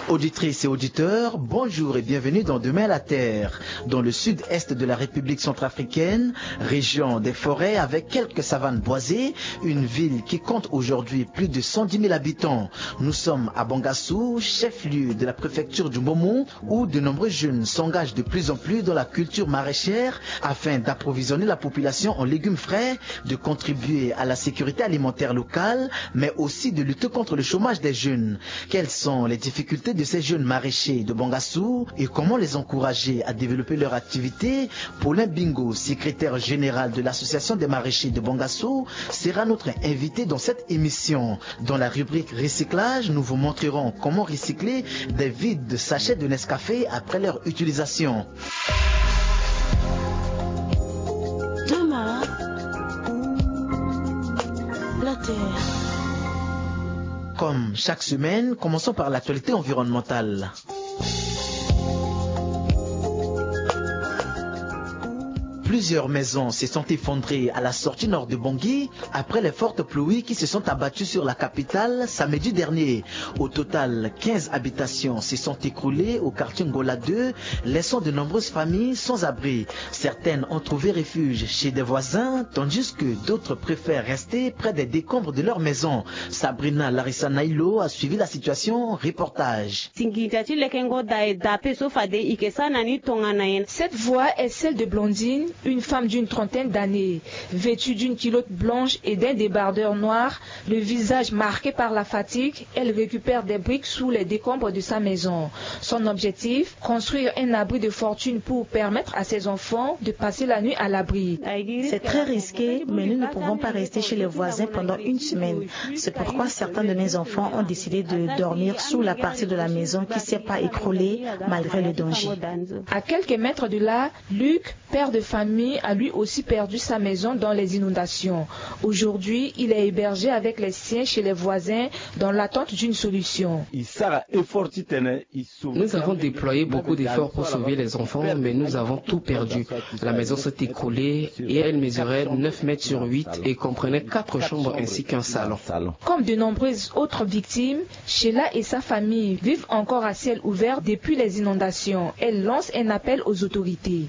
Auditrices et auditeurs, bonjour et bienvenue dans Demain la Terre, dans le sud-est de la République centrafricaine, région des forêts avec quelques savanes boisées, une ville qui compte aujourd'hui plus de 110 000 habitants. Nous sommes à Bangassou, chef-lieu de la préfecture du Mbomou, où de nombreux jeunes s'engagent de plus en plus dans la culture maraîchère afin d'approvisionner la population en légumes frais, de contribuer à la sécurité alimentaire locale, mais aussi de lutter contre le chômage des jeunes. Quelles sont les difficultés de ces jeunes maraîchers de Bangassou et comment les encourager à développer leur activité? Paulin Bingo, secrétaire général de l'association des maraîchers de Bangassou, sera notre invité dans cette émission. Dans la rubrique recyclage, nous vous montrerons comment recycler des vides de sachets de Nescafé après leur utilisation. Demain, la Terre. Comme chaque semaine, commençons par l'actualité environnementale. Plusieurs maisons se sont effondrées à la sortie nord de Bangui après les fortes pluies qui se sont abattues sur la capitale samedi dernier. Au total, 15 habitations se sont écroulées au quartier Ngola 2, laissant de nombreuses familles sans abri. Certaines ont trouvé refuge chez des voisins, tandis que d'autres préfèrent rester près des décombres de leur maison. Sabrina Larissa Nailo a suivi la situation. Reportage. Cette voix est celle de Blondine, une femme d'une trentaine d'années, vêtue d'une culotte blanche et d'un débardeur noir, le visage marqué par la fatigue. Elle récupère des briques sous les décombres de sa maison. Son objectif, construire un abri de fortune pour permettre à ses enfants de passer la nuit à l'abri. C'est très risqué, mais nous ne pouvons pas rester chez les voisins pendant une semaine. C'est pourquoi certains de mes enfants ont décidé de dormir sous la partie de la maison qui ne s'est pas écroulée malgré le danger. À quelques mètres de là, Luc, père de famille, a lui aussi perdu sa maison dans les inondations. Aujourd'hui, il est hébergé avec les siens chez les voisins dans l'attente d'une solution. Nous avons déployé beaucoup d'efforts pour sauver les enfants, mais nous avons tout perdu. La maison s'est écroulée et elle mesurait 9 mètres sur 8 et comprenait 4 chambres ainsi qu'un salon. Comme de nombreuses autres victimes, Sheila et sa famille vivent encore à ciel ouvert depuis les inondations. Elle lance un appel aux autorités.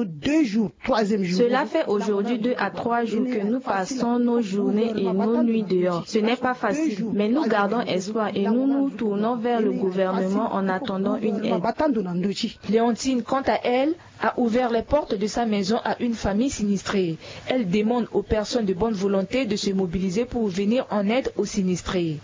Cela fait aujourd'hui 2 à 3 jours que nous passons nos journées et nos nuits dehors. Ce n'est pas facile, mais nous gardons espoir et nous nous tournons vers le gouvernement en attendant une aide. Léontine, quant à elle, a ouvert les portes de sa maison à une famille sinistrée. Elle demande aux personnes de bonne volonté de se mobiliser pour venir en aide aux sinistrés.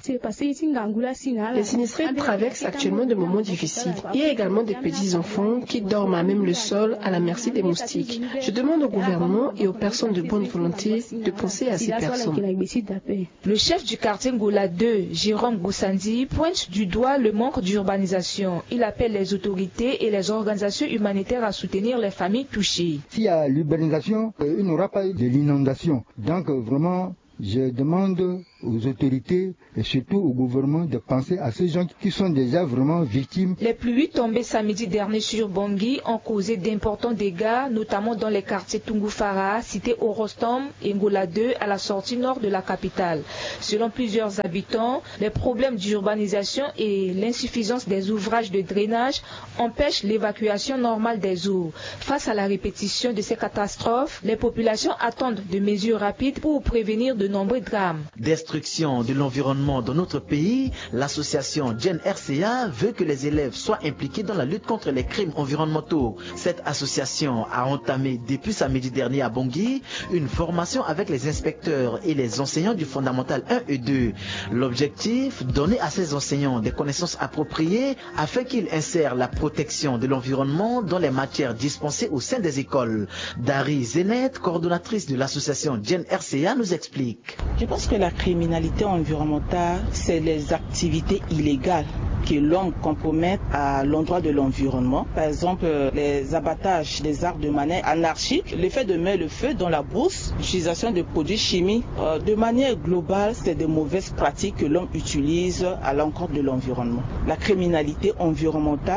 Les sinistrés traversent actuellement de moments difficiles. Il y a également des petits-enfants qui dorment à même le sol à la merci des moustiques. Je demande au gouvernement et aux personnes de bonne volonté de penser à ces personnes. Le chef du quartier Ngola 2, Jérôme Goussandi, pointe du doigt le manque d'urbanisation. Il appelle les autorités et les organisations humanitaires à soutenir les familles touchées. S'il y a l'urbanisation, il n'y aura pas de l'inondation. Donc vraiment, je demande aux autorités et surtout au gouvernement de penser à ces gens qui sont déjà vraiment victimes. Les pluies tombées samedi dernier sur Bangui ont causé d'importants dégâts, notamment dans les quartiers Tungufara, cité Orostom et Ngola 2 à la sortie nord de la capitale. Selon plusieurs habitants, les problèmes d'urbanisation et l'insuffisance des ouvrages de drainage empêchent l'évacuation normale des eaux. Face à la répétition de ces catastrophes, les populations attendent de mesures rapides pour prévenir de nombreux drames. Destruction de l'environnement dans notre pays, l'association Gen RCA veut que les élèves soient impliqués dans la lutte contre les crimes environnementaux. Cette association a entamé depuis samedi dernier à Bangui une formation avec les inspecteurs et les enseignants du fondamental 1 et 2. L'objectif, donner à ces enseignants des connaissances appropriées afin qu'ils insèrent la protection de l'environnement dans les matières dispensées au sein des écoles. Dari Zenet, coordonnatrice de l'association Gen RCA, nous explique. Je pense que la criminalité environnementale, c'est les activités illégales que l'homme compromet à l'endroit de l'environnement. Par exemple, les abattages des arbres de manière anarchique, le fait de mettre le feu dans la brousse, l'utilisation de produits chimiques. De manière globale, c'est de mauvaises pratiques que l'homme utilise à l'encontre de l'environnement. La criminalité environnementale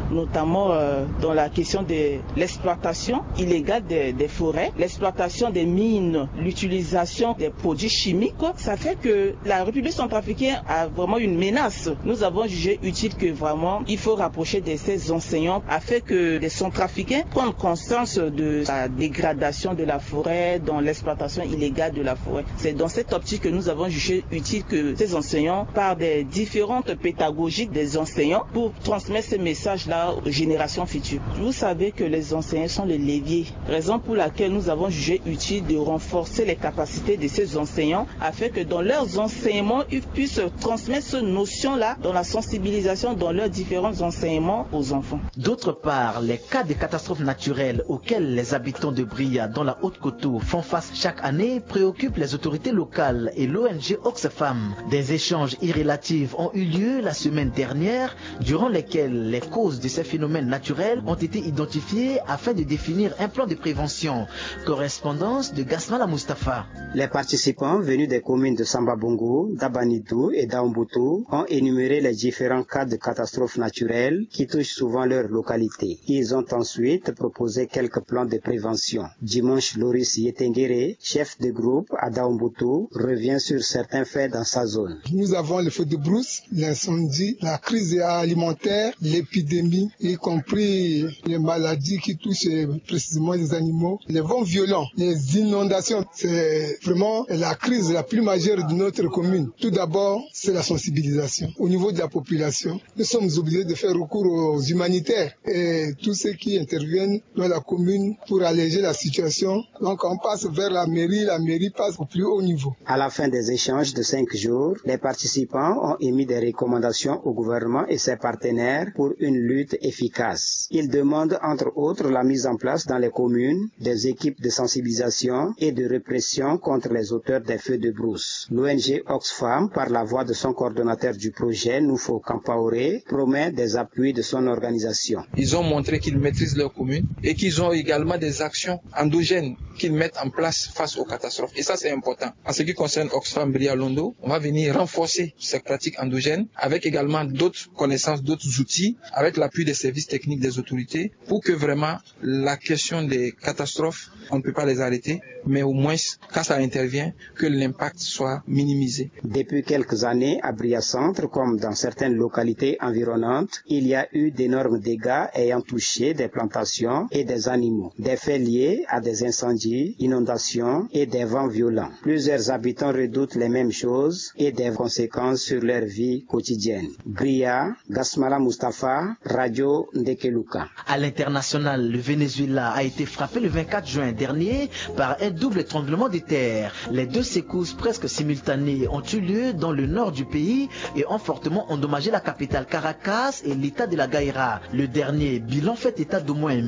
notamment dans la question de l'exploitation illégale des forêts, l'exploitation des mines, l'utilisation des produits chimiques. Ça fait que la République centrafricaine a vraiment une menace. Nous avons jugé utile que vraiment il faut rapprocher de ces enseignants afin que les Centrafricains prennent conscience de la dégradation de la forêt, dans l'exploitation illégale de la forêt. C'est dans cette optique que nous avons jugé utile que ces enseignants, par des différentes pédagogies des enseignants, pour transmettre ces messages-là aux générations futures. Vous savez que les enseignants sont les leviers, raison pour laquelle nous avons jugé utile de renforcer les capacités de ces enseignants afin que dans leurs enseignements, ils puissent transmettre cette notion-là dans la sensibilisation, dans leurs différents enseignements aux enfants. D'autre part, les cas de catastrophes naturelles auxquels les habitants de Bria dans la Haute-Coteau font face chaque année préoccupent les autorités locales et l'ONG Oxfam. Des échanges irrélatifs ont eu lieu la semaine dernière, durant lesquels les causes de ces phénomènes naturels ont été identifiées afin de définir un plan de prévention. Correspondance de Gasmala Mustafa. Les participants venus des communes de Sambabongo, d'Abanidou et d'Aumbutu ont énuméré les différents cas de catastrophes naturelles qui touchent souvent leur localité. Ils ont ensuite proposé quelques plans de prévention. Dimanche, Loris Yetengere, chef de groupe à Daumbutu, revient sur certains faits dans sa zone. Nous avons le feu de brousse, l'incendie, la crise alimentaire, l'épidémie, y compris les maladies qui touchent précisément les animaux, les vents violents, les inondations. C'est vraiment la crise la plus majeure de notre commune. Tout d'abord, c'est la sensibilisation. Au niveau de la population, nous sommes obligés de faire recours aux humanitaires et tous ceux qui interviennent dans la commune pour alléger la situation. Donc on passe vers la mairie passe au plus haut niveau. À la fin des échanges de 5 jours, les participants ont émis des recommandations au gouvernement et ses partenaires pour une lutte efficace. Ils demandent entre autres la mise en place dans les communes des équipes de sensibilisation et de répression contre les auteurs des feux de brousse. L'ONG Oxfam, par la voix de son coordonnateur du projet, Noufo Kampaoré, promet des appuis de son organisation. Ils ont montré qu'ils maîtrisent leur commune et qu'ils ont également des actions endogènes qu'ils mettent en place face aux catastrophes. Et ça, c'est important. En ce qui concerne Oxfam Bria Londo, on va venir renforcer ces pratiques endogènes avec également d'autres connaissances, d'autres outils, avec l'appui des services techniques des autorités pour que vraiment la question des catastrophes, on ne peut pas les arrêter, mais au moins, quand ça intervient, que l'impact soit minimisé. Depuis quelques années, à Bria Centre, comme dans certaines localités environnantes, il y a eu d'énormes dégâts ayant touché des plantations et des animaux. Des faits liés à des incendies, inondations et des vents violents. Plusieurs habitants redoutent les mêmes choses et des conséquences sur leur vie quotidienne. Bria, Gasmala Mustafa, Radio Ndekeluka. À l'international, le Venezuela a été frappé le 24 juin dernier par un double tremblement de terre. Les deux secousses presque simultanées ont eu lieu dans le nord du pays et ont fortement endommagé la capitale Caracas et l'état de la Gaïra. Le dernier bilan fait état d'au moins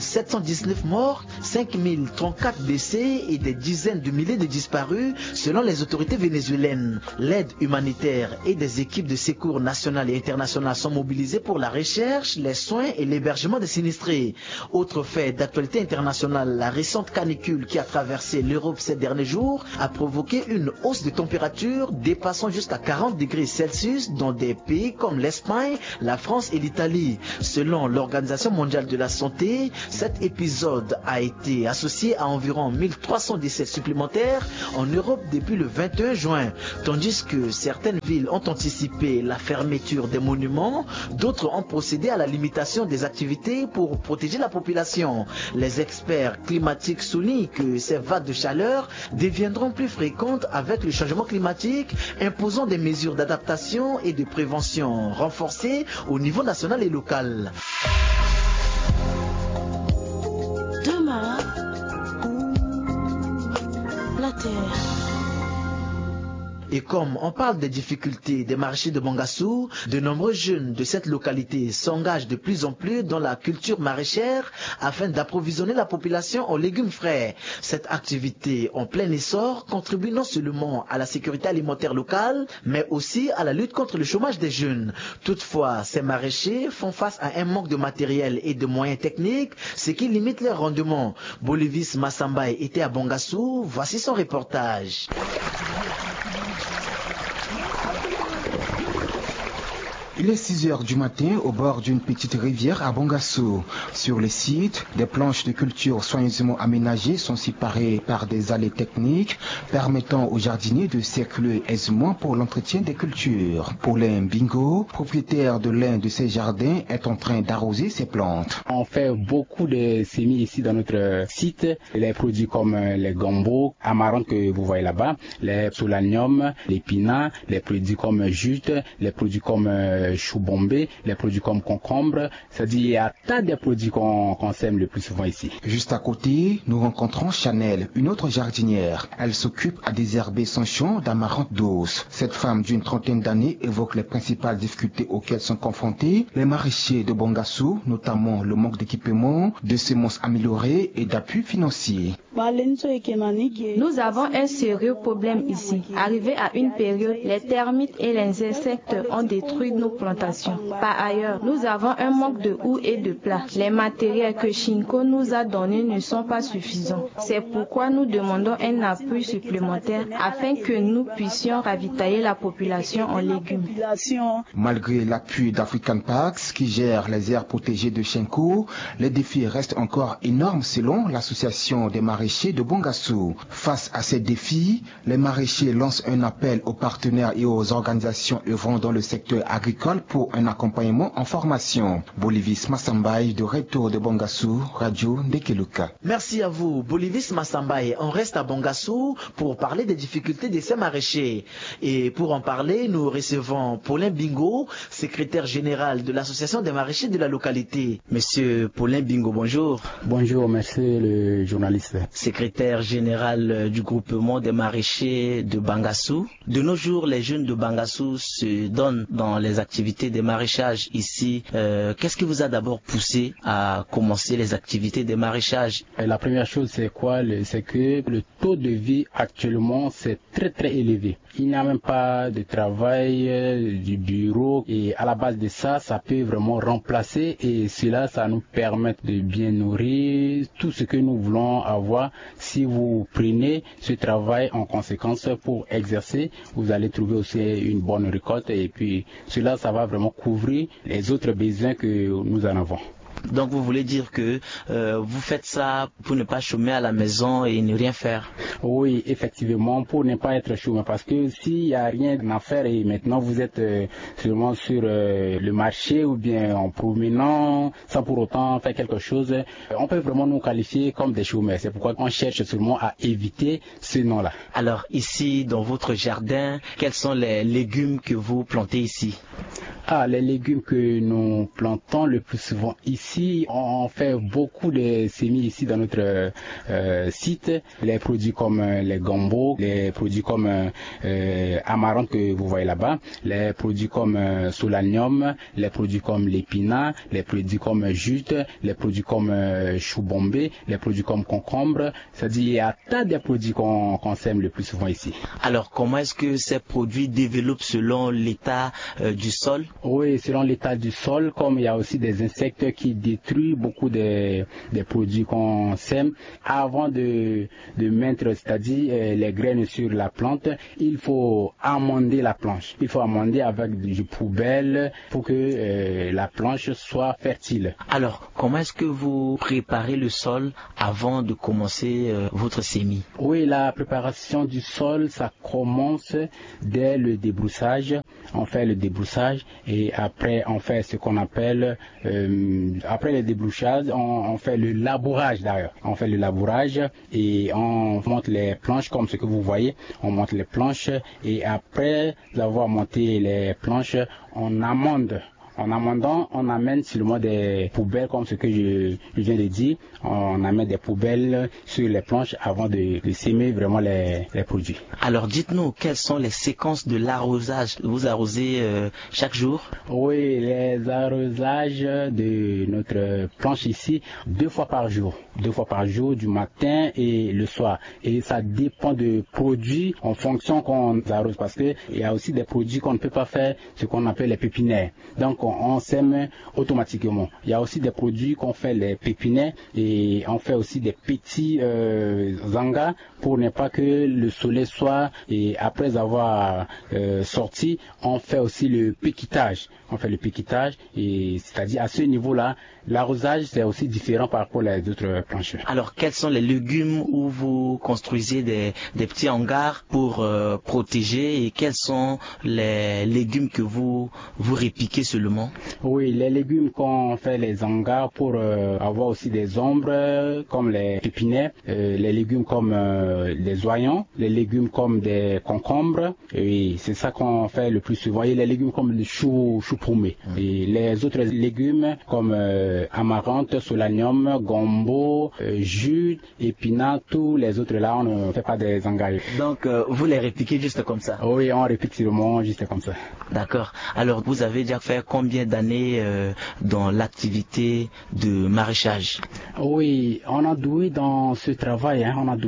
1719 morts, 5034 blessés et des dizaines de milliers de disparus selon les autorités vénézuéliennes. L'aide humanitaire et des équipes de secours nationales et internationales sont mobilisées pour la recherche, les soins et l'hébergement des sinistrés. Autre fait d'actualité internationale, la récente canicule qui a traversé l'Europe ces derniers jours a provoqué une hausse de température dépassant jusqu'à 40 degrés Celsius dans des pays comme l'Espagne, la France et l'Italie. Selon l'Organisation mondiale de la santé, cet épisode a été associé à environ 1300 décès supplémentaires en Europe depuis le 21 juin, tandis que certaines villes ont anticipé la fermeture des monuments, d'autres ont procédé à la limitation des activités pour protéger la population. Les experts climatiques soulignent que ces vagues de chaleur deviendront plus fréquentes avec le changement climatique, imposant des mesures d'adaptation et de prévention renforcées au niveau national et local. Demain, la Terre. Et comme on parle des difficultés des maraîchers de Bangassou, de nombreux jeunes de cette localité s'engagent de plus en plus dans la culture maraîchère afin d'approvisionner la population en légumes frais. Cette activité en plein essor contribue non seulement à la sécurité alimentaire locale, mais aussi à la lutte contre le chômage des jeunes. Toutefois, ces maraîchers font face à un manque de matériel et de moyens techniques, ce qui limite leur rendement. Bolivis Massambay était à Bangassou, voici son reportage. Il est 6 heures du matin au bord d'une petite rivière à Bangassou. Sur le site, des planches de culture soigneusement aménagées sont séparées par des allées techniques permettant aux jardiniers de circuler aisément pour l'entretien des cultures. Paulin Bingo, propriétaire de l'un de ces jardins, est en train d'arroser ses plantes. On fait beaucoup de semis ici dans notre site. Les produits comme les gambos, amaranth que vous voyez là-bas, les solanium, les pinards, les produits comme jute, les produits comme chou bombé, les produits comme concombre. C'est-à-dire il y a tas de produits qu'on sème le plus souvent ici. Juste à côté, nous rencontrons Chanel, une autre jardinière. Elle s'occupe à désherber son champ d'amaranth douce. Cette femme d'une trentaine d'années évoque les principales difficultés auxquelles sont confrontés les maraîchers de Bangassou, notamment le manque d'équipement, de semences améliorées et d'appui financier. Nous avons un sérieux problème ici. Arrivé à une période, les termites et les insectes ont détruit nos plantations. Par ailleurs, nous avons un manque de houe et de plats. Les matériels que Shinko nous a donnés ne sont pas suffisants. C'est pourquoi nous demandons un appui supplémentaire afin que nous puissions ravitailler la population en légumes. Malgré l'appui d'African Parks qui gère les aires protégées de Shinko, les défis restent encore énormes selon l'association des maraîchers de Bangassou. Face à ces défis, les maraîchers lancent un appel aux partenaires et aux organisations œuvrant dans le secteur agricole pour un accompagnement en formation. Bolivis Massambaye de retour de Bangassou, Radio Ndekeluka. Merci à vous, Bolivis Massambaye. On reste à Bangassou pour parler des difficultés de ces maraîchers. Et pour en parler, nous recevons Paulin Bingo, secrétaire général de l'association des maraîchers de la localité. Monsieur Paulin Bingo, bonjour. Bonjour, merci le journaliste. Secrétaire général du groupement des maraîchers de Bangassou. De nos jours, les jeunes de Bangassou se donnent dans les activités de maraîchage ici. Qu'est-ce qui vous a d'abord poussé à commencer les activités de maraîchage? La première chose, c'est quoi? C'est que le taux de vie actuellement, c'est très très élevé. Il n'y a même pas de travail, du bureau, et à la base de ça, ça peut vraiment remplacer, et cela, ça nous permet de bien nourrir tout ce que nous voulons avoir. Si vous prenez ce travail en conséquence pour exercer, vous allez trouver aussi une bonne récolte, et puis cela, ça va vraiment couvrir les autres besoins que nous en avons. Donc vous voulez dire que vous faites ça pour ne pas chômer à la maison et ne rien faire? Oui, effectivement, pour ne pas être chômeur, parce que s'il n'y a rien à faire et maintenant vous êtes seulement sur le marché ou bien en promenant sans pour autant faire quelque chose, on peut vraiment nous qualifier comme des chômeurs. C'est pourquoi on cherche seulement à éviter ce nom-là. Alors ici, dans votre jardin, quels sont les légumes que vous plantez ici? Les légumes que nous plantons le plus souvent ici, on fait beaucoup de semis ici dans notre site. Les produits comme les gambos, les produits comme amaranth que vous voyez là-bas, les produits comme solanium, les produits comme l'épinard, les produits comme jute, les produits comme chou bombé, les produits comme concombre. C'est-à-dire il y a tas de produits qu'on sème le plus souvent ici. Alors comment est-ce que ces produits développent selon l'état du sol? Oui, selon l'état du sol, comme il y a aussi des insectes qui détruisent beaucoup des produits qu'on sème, avant de mettre, c'est-à-dire les graines sur la plante, il faut amender la planche. Il faut amender avec du poubelle pour que la planche soit fertile. Alors, comment est-ce que vous préparez le sol avant de commencer votre semis? Oui, la préparation du sol, ça commence dès le débroussage. On fait le débroussage et après on fait ce qu'on appelle, après le débroussage, on fait le labourage d'ailleurs. On fait le labourage et on monte les planches comme ce que vous voyez. On monte les planches et après avoir monté les planches, on amende. En amendant, on amène seulement des poubelles comme ce que je viens de dire. On amène des poubelles sur les planches avant de s'aimer vraiment les produits. Alors dites-nous, quelles sont les séquences de l'arrosage? Vous arrosez chaque jour? Oui, les arrosages de notre planche ici, 2 fois par jour. 2 fois par jour, du matin et le soir. Et ça dépend de produits en fonction qu'on arrose, parce qu'il y a aussi des produits qu'on ne peut pas faire, ce qu'on appelle les pépinières. Donc on sème automatiquement. Il y a aussi des produits qu'on fait les pépinets et on fait aussi des petits zangas pour ne pas que le soleil soit, et après avoir sorti, on fait aussi le piquetage. On fait le piquetage, et c'est-à-dire à ce niveau-là, l'arrosage c'est aussi différent par rapport aux autres planches. Alors, quels sont les légumes où vous construisez des petits hangars pour protéger, et quels sont les légumes que vous répiquez seulement? Oui, les légumes qu'on fait les hangars pour avoir aussi des ombres comme les épinets, les légumes comme les oignons, les légumes comme des concombres, et c'est ça qu'on fait le plus souvent, et les légumes comme le chou poumé. Et les autres légumes comme amarante, solanium, gombo, jus, épinards, tous les autres là, on ne fait pas des hangars. Donc vous les répiquez juste comme ça? Oui, on répique sûrement juste comme ça. D'accord. Alors vous avez déjà fait combien d'années dans l'activité de maraîchage? Oui, on a doué dans ce travail,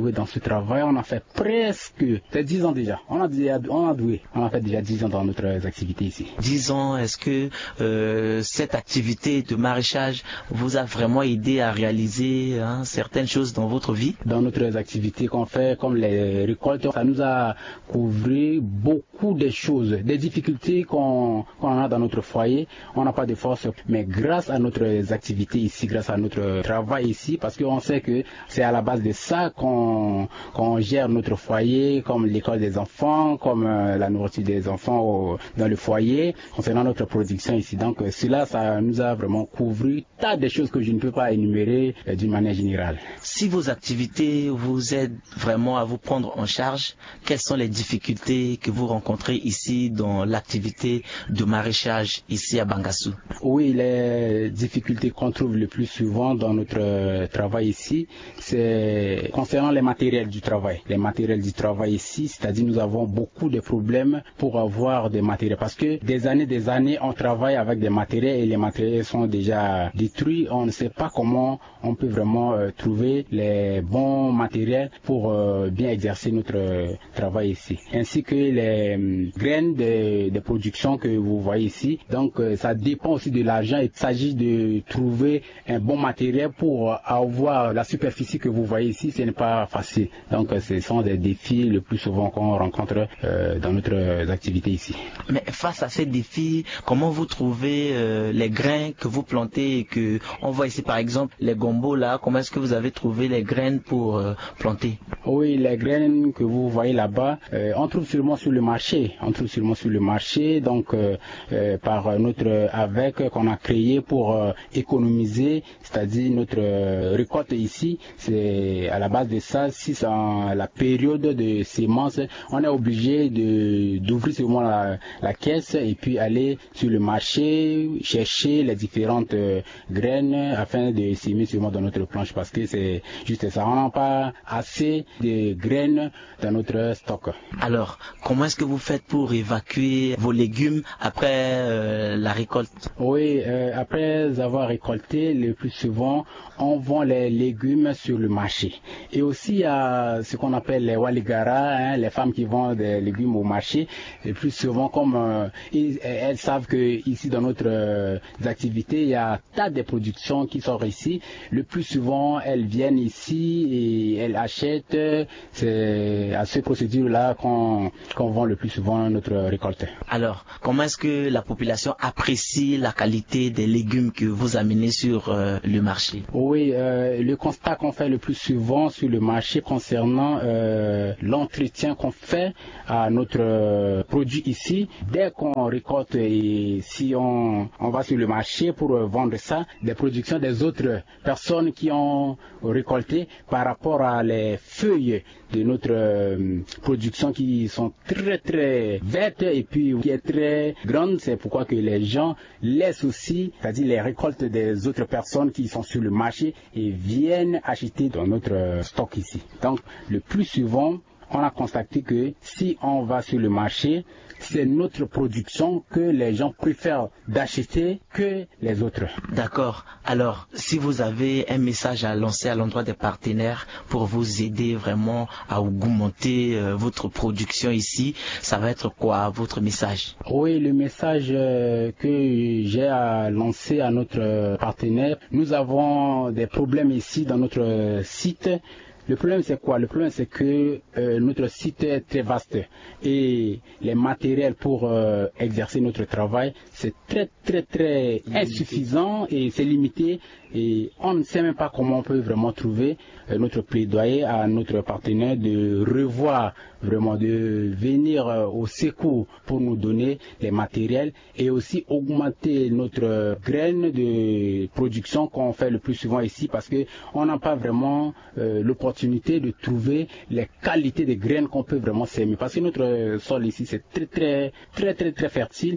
on a fait presque 10 ans déjà. On a doué, on a fait déjà 10 ans dans notre activité ici. 10 ans, est-ce que cette activité de maraîchage vous a vraiment aidé à réaliser certaines choses dans votre vie? Dans notre activité qu'on fait, comme les récoltes, ça nous a couvert beaucoup de choses, des difficultés qu'on a dans notre foyer. On n'a pas de force, mais grâce à notre activité ici, grâce à notre travail ici, parce qu'on sait que c'est à la base de ça qu'on gère notre foyer, comme l'école des enfants, comme la nourriture des enfants dans le foyer, concernant notre production ici. Donc cela, ça nous a vraiment couvert tas de choses que je ne peux pas énumérer d'une manière générale. Si vos activités vous aident vraiment à vous prendre en charge, quelles sont les difficultés que vous rencontrez ici dans l'activité de maraîchage ici à Bangassou? Oui, les difficultés qu'on trouve le plus souvent dans notre travail ici, c'est concernant les matériels du travail. Les matériels du travail ici, c'est-à-dire nous avons beaucoup de problèmes pour avoir des matériels, parce que des années, on travaille avec des matériels et les matériels sont déjà détruits. On ne sait pas comment on peut vraiment trouver les bons matériels pour bien exercer notre travail ici. Ainsi que les graines de production que vous voyez ici. Donc ça dépend aussi de l'argent. Il s'agit de trouver un bon matériel pour avoir la superficie que vous voyez ici. Ce n'est pas facile. Donc ce sont des défis le plus souvent qu'on rencontre dans notre activité ici. Mais face à ces défis, comment vous trouvez les grains que vous plantez et que on voit ici par exemple les gombos là, comment est-ce que vous avez trouvé les graines pour planter? Oui, les graines que vous voyez là-bas, on trouve sûrement sur le marché. Donc par notre avec qu'on a créé pour économiser, c'est-à-dire notre récolte ici, c'est à la base de ça. Si c'est la période de semences, on est obligé d'ouvrir sûrement la caisse et puis aller sur le marché chercher les différentes graines afin de s'aimer sûrement dans notre planche, parce que c'est juste ça, on n'a pas assez de graines dans notre stock. Alors, comment est-ce que vous faites pour évacuer vos légumes après la récolte? Oui, après avoir récolté, le plus souvent, on vend les légumes sur le marché. Et aussi, il y a ce qu'on appelle les waligara, les femmes qui vendent des légumes au marché. Le plus souvent, comme elles savent que ici dans notre activité, il y a tas de productions qui sortent ici. Le plus souvent, elles viennent ici et elles achètent. C'est à ces procédures-là qu'on vend le plus souvent notre récolte. Alors, comment est-ce que la population apprécie la qualité des légumes que vous amenez sur le marché? Oui, le constat qu'on fait le plus souvent sur le marché concernant l'entretien qu'on fait à notre produit ici, dès qu'on récolte et si on va sur le marché pour vendre ça, des productions des autres personnes qui ont récolté par rapport à les feuilles de notre production qui sont très très vertes et puis qui est très grande. C'est pourquoi que les gens laissent aussi, c'est-à-dire les récoltes des autres personnes qui sont sur le marché et viennent acheter dans notre stock ici. Donc le plus souvent, on a constaté que si on va sur le marché, c'est notre production que les gens préfèrent d'acheter que les autres. D'accord. Alors, si vous avez un message à lancer à l'endroit des partenaires pour vous aider vraiment à augmenter votre production ici, ça va être quoi votre message? Oui, le message que j'ai à lancer à notre partenaire, nous avons des problèmes ici dans notre site. Le problème c'est quoi? Le problème c'est que notre site est très vaste et les matériels pour exercer notre travail c'est très insuffisant et c'est limité et on ne sait même pas comment on peut vraiment trouver notre plaidoyer à notre partenaire de revoir vraiment, de venir au secours pour nous donner les matériels et aussi augmenter notre graine de production qu'on fait le plus souvent ici parce que on n'a pas vraiment l'opportunité de trouver les qualités de graines qu'on peut vraiment s'aimer parce que notre sol ici c'est très fertile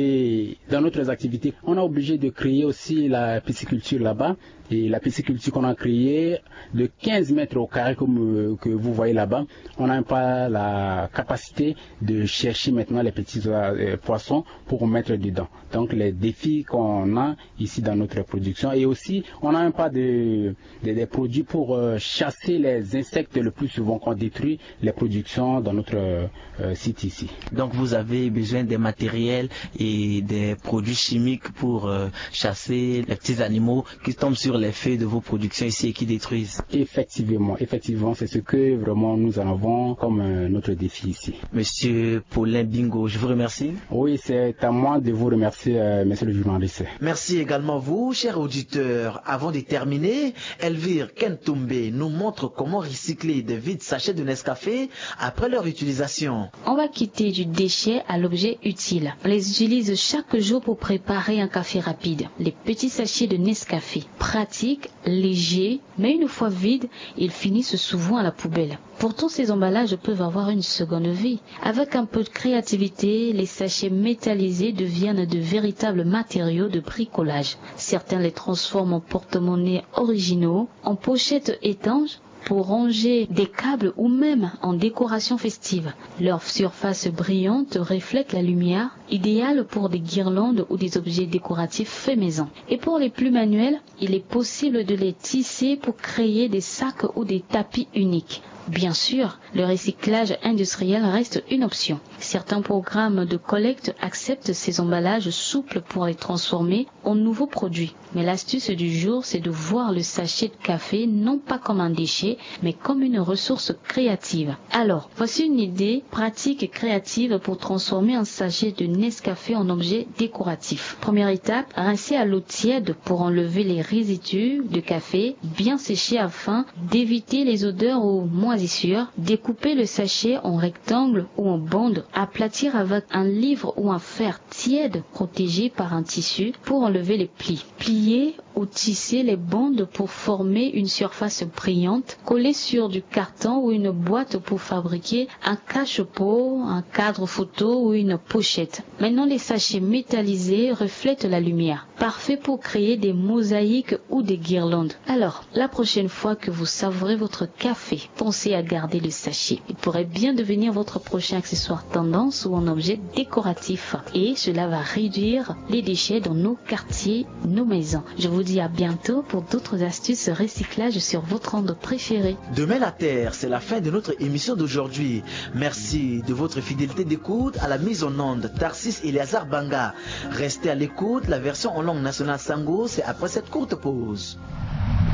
et dans notre activités on est obligé de créer aussi la pisciculture là-bas. Et la pisciculture qu'on a créée de 15 mètres au carré comme que vous voyez là-bas, on n'a pas la capacité de chercher maintenant les petits poissons pour mettre dedans. Donc les défis qu'on a ici dans notre production et aussi on n'a même pas des produits pour chasser les insectes le plus souvent qu'on détruit les productions dans notre site ici. Donc vous avez besoin des matériels et des produits chimiques pour chasser les petits animaux qui tombent sur les feuilles de vos productions ici et qui détruisent. Effectivement, c'est ce que vraiment nous en avons comme notre défi ici. Monsieur Paulin Bingo, je vous remercie. Oui, c'est à moi de vous remercier, monsieur le journaliste. Merci également vous, chers auditeurs. Avant de terminer, Elvire Kentoumbe nous montre comment recycler de vides sachets de Nescafé après leur utilisation. On va quitter du déchet à l'objet utile. On les utilise chaque jour pour préparer un café rapide. Les petits sachets de Nescafé, pratiques, légers, mais une fois vides, ils finissent souvent à la poubelle. Pourtant, ces emballages peuvent avoir une seconde vie. Avec un peu de créativité, les sachets métallisés deviennent de véritables matériaux de bricolage. Certains les transforment en porte-monnaie originaux, en pochettes étanches, pour ranger des câbles ou même en décoration festive. Leur surface brillante reflète la lumière, idéale pour des guirlandes ou des objets décoratifs faits maison. Et pour les plus manuels, il est possible de les tisser pour créer des sacs ou des tapis uniques. Bien sûr, le recyclage industriel reste une option. Certains programmes de collecte acceptent ces emballages souples pour les transformer en nouveaux produits. Mais l'astuce du jour, c'est de voir le sachet de café non pas comme un déchet, mais comme une ressource créative. Alors, voici une idée pratique et créative pour transformer un sachet de Nescafé en objet décoratif. Première étape, rincer à l'eau tiède pour enlever les résidus de café, bien sécher afin d'éviter les odeurs ou moisissures. Découper le sachet en rectangle ou en bande, aplatir avec un livre ou un fer tiède protégé par un tissu pour enlever les plis. Plier ou tisser les bandes pour former une surface brillante, coller sur du carton ou une boîte pour fabriquer un cache-pot, un cadre photo ou une pochette. Maintenant, les sachets métallisés reflètent la lumière, parfait pour créer des mosaïques ou des guirlandes. Alors, la prochaine fois que vous savourez votre café, pensez à garder le sachet. Il pourrait bien devenir votre prochain accessoire tendance ou un objet décoratif. Et cela va réduire les déchets dans nos quartiers, nos maisons. Je vous dis à bientôt pour d'autres astuces recyclage sur votre onde préférée. Demain la Terre, c'est la fin de notre émission d'aujourd'hui. Merci de votre fidélité d'écoute à la mise en onde Tarsis Eliazar Banga. Restez à l'écoute, la version en langue nationale Sango, c'est après cette courte pause.